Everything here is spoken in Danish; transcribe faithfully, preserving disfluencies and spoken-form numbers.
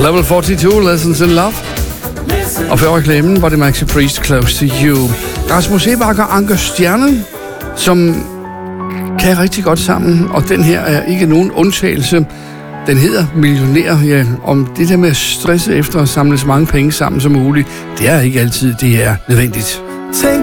Level forty-two, Lessons in Love. Og før reklamen var det Maxi Priest, Close to You. Rasmus Seebach og Anker Stjerne, som kan rigtig godt sammen, og den her er ikke nogen undtagelse. Den hedder Millionær, ja, om det der med at stresse efter at samle så mange penge sammen som muligt, det er ikke altid, det er nødvendigt. Tænk